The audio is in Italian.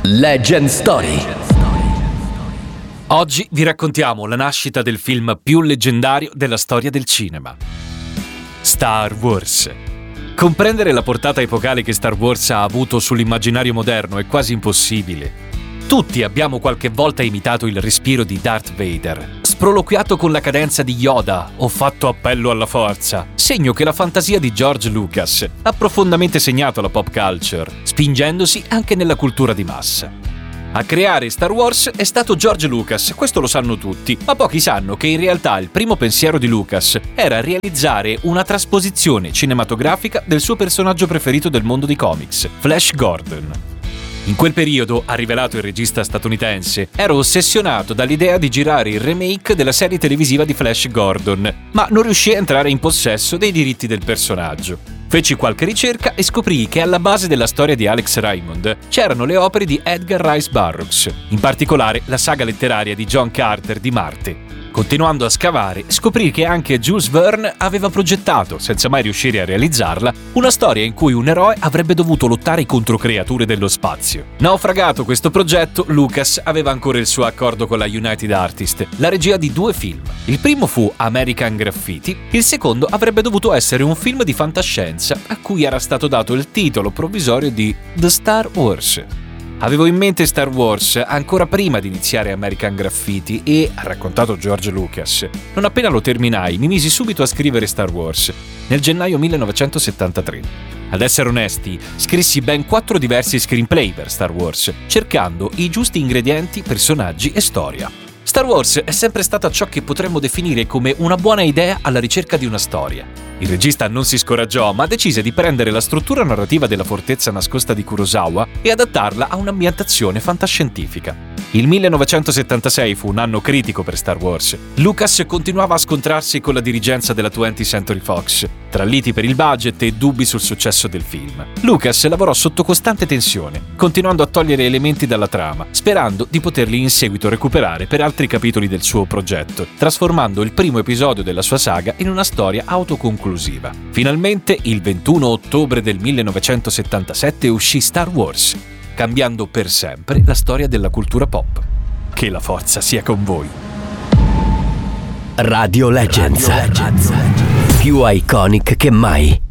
Legend Story. Oggi vi raccontiamo la nascita del film più leggendario della storia del cinema. Star Wars. Comprendere la portata epocale che Star Wars ha avuto sull'immaginario moderno è quasi impossibile. Tutti abbiamo qualche volta imitato il respiro di Darth Vader, sproloquiato con la cadenza di Yoda o fatto appello alla forza, segno che la fantasia di George Lucas ha profondamente segnato la pop culture, spingendosi anche nella cultura di massa. A creare Star Wars è stato George Lucas, questo lo sanno tutti, ma pochi sanno che in realtà il primo pensiero di Lucas era realizzare una trasposizione cinematografica del suo personaggio preferito del mondo dei comics, Flash Gordon. In quel periodo, ha rivelato il regista statunitense, ero ossessionato dall'idea di girare il remake della serie televisiva di Flash Gordon, ma non riuscii a entrare in possesso dei diritti del personaggio. Feci qualche ricerca e scoprii che alla base della storia di Alex Raymond c'erano le opere di Edgar Rice Burroughs, in particolare la saga letteraria di John Carter di Marte. Continuando a scavare, scoprì che anche Jules Verne aveva progettato, senza mai riuscire a realizzarla, una storia in cui un eroe avrebbe dovuto lottare contro creature dello spazio. Naufragato questo progetto, Lucas aveva ancora il suo accordo con la United Artists, la regia di 2 film. Il primo fu American Graffiti, il secondo avrebbe dovuto essere un film di fantascienza a cui era stato dato il titolo provvisorio di The Star Wars. Avevo in mente Star Wars ancora prima di iniziare American Graffiti e, ha raccontato George Lucas, non appena lo terminai mi misi subito a scrivere Star Wars, nel gennaio 1973. Ad essere onesti, scrissi ben 4 diversi screenplay per Star Wars, cercando i giusti ingredienti, personaggi e storia. Star Wars è sempre stata ciò che potremmo definire come una buona idea alla ricerca di una storia. Il regista non si scoraggiò, ma decise di prendere la struttura narrativa della fortezza nascosta di Kurosawa e adattarla a un'ambientazione fantascientifica. Il 1976 fu un anno critico per Star Wars. Lucas continuava a scontrarsi con la dirigenza della 20th Century Fox, tra liti per il budget e dubbi sul successo del film. Lucas lavorò sotto costante tensione, continuando a togliere elementi dalla trama, sperando di poterli in seguito recuperare per altri capitoli del suo progetto, trasformando il primo episodio della sua saga in una storia autoconclusiva. Finalmente, il 21 ottobre del 1977 uscì Star Wars, cambiando per sempre la storia della cultura pop. Che la forza sia con voi. Radio Legends. Più iconic che mai.